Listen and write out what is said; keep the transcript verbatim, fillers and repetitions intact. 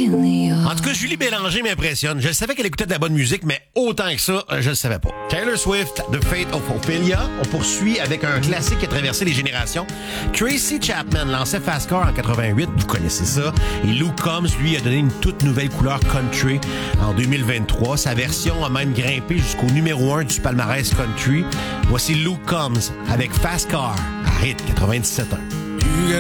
En tout cas, Julie Bélanger m'impressionne. Je savais qu'elle écoutait de la bonne musique, mais autant que ça, je le savais pas. Taylor Swift, The Fate of Ophelia. On poursuit avec un classique qui a traversé les générations. Tracy Chapman lançait Fast Car en quatre-vingt-huit, vous connaissez ça. Et Luke Combs, lui, a donné une toute nouvelle couleur country en deux mille vingt-trois. Sa version a même grimpé jusqu'au numéro un du palmarès country. Voici Luke Combs avec Fast Car à Hit quatre-vingt-dix-sept ans.